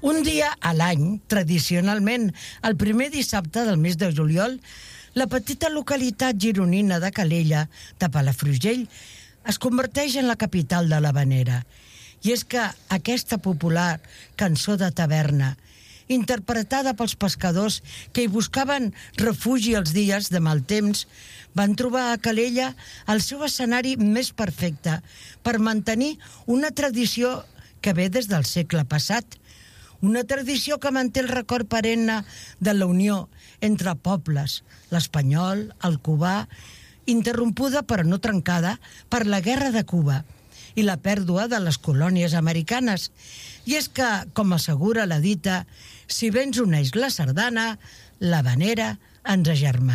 Un dia a l'any, tradicionalment, el primer dissabte del mes de juliol, la petita localitat gironina de Calella, de Palafrugell, es converteix en la capital de l'havanera. I és que aquesta popular cançó de taverna, interpretada pels pescadors que hi buscaven refugi els dies de mal temps, van trobar a Calella el seu escenari més perfecte per mantenir una tradició que ve des del segle passat. Una tradició que manté el record perenne de la unió entre pobles, l'espanyol, el cubà, interrompuda però no trencada per la guerra de Cuba i la pèrdua de les colònies americanes. I és que, com assegura la dita, si bé ens uneix la sardana, l'havanera ens agermana.